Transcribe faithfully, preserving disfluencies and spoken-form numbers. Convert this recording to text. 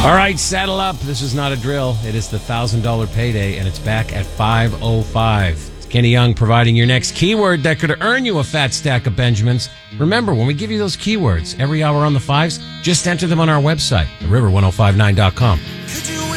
All right, saddle up. This is not a drill. It is the one thousand dollars payday, and it's back at five oh five. It's Kenny Young providing your next keyword that could earn you a fat stack of Benjamins. Remember, when we give you those keywords every hour on the fives, just enter them on our website, the river ten fifty-nine dot com.